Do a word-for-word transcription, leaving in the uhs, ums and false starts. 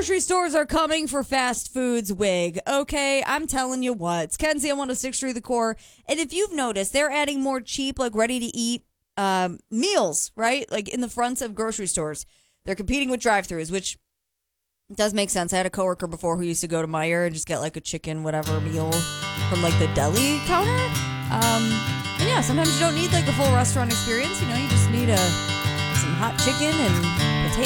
Grocery stores are coming for fast foods wig. Okay, I'm telling you what. It's Kenzie on one oh six point three The Core. And if you've noticed, they're adding more cheap, like ready to eat um, meals, right? Like in the fronts of grocery stores. They're competing with drive-thrus, which does make sense. I had a coworker before who used to go to Meijer and just get like a chicken whatever meal from like the deli counter. Um, and yeah, sometimes you don't need like a full restaurant experience. You know, you just need a some hot chicken and